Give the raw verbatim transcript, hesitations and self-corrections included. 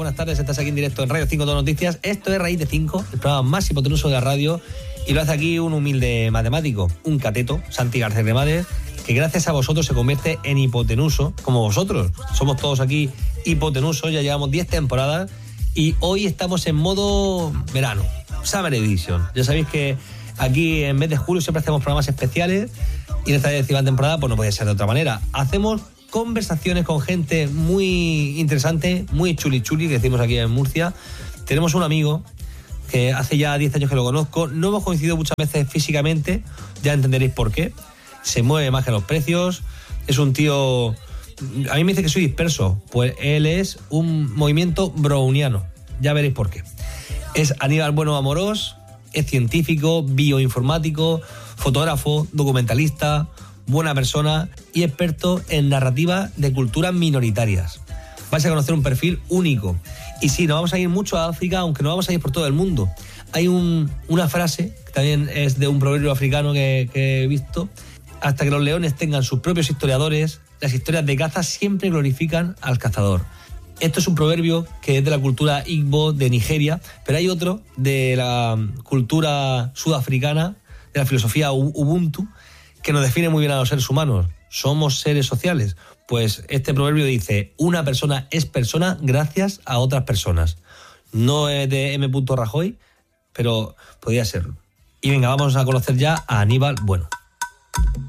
buenas tardes. Estás aquí en directo en Radio cinco Todo Noticias. Esto es Raíz de cinco, el programa más hipotenuso de la radio, y lo hace aquí un humilde matemático, un cateto, Santi García Cremades, que gracias a vosotros se convierte en hipotenuso, como vosotros. Somos todos aquí hipotenusos, ya llevamos diez temporadas y hoy estamos en modo verano, Summer Edition. Ya sabéis que aquí en mes de julio siempre hacemos programas especiales y en esta décima temporada pues no puede ser de otra manera. Hacemos conversaciones con gente muy interesante, muy chuli chuli, que decimos aquí en Murcia. Tenemos un amigo que hace ya diez años que lo conozco, no hemos coincidido muchas veces físicamente, ya entenderéis por qué. Se mueve más que los precios, es un tío... A mí me dice que soy disperso, pues él es un movimiento browniano, ya veréis por qué. Es Aníbal Bueno Amorós, es científico, bioinformático, fotógrafo, documentalista, buena persona y experto en narrativa de culturas minoritarias. Vais a conocer un perfil único. Y sí, nos vamos a ir mucho a África, aunque no vamos a ir por todo el mundo. Hay un, una frase, que también es de un proverbio africano que, que he visto: hasta que los leones tengan sus propios historiadores, las historias de caza siempre glorifican al cazador. Esto es un proverbio que es de la cultura Igbo de Nigeria, pero hay otro de la cultura sudafricana, de la filosofía Ubuntu, que nos define muy bien a los seres humanos. Somos seres sociales. Pues este proverbio dice: una persona es persona gracias a otras personas. No es de M. Rajoy, pero podría serlo. Y venga, vamos a conocer ya a Aníbal Bueno.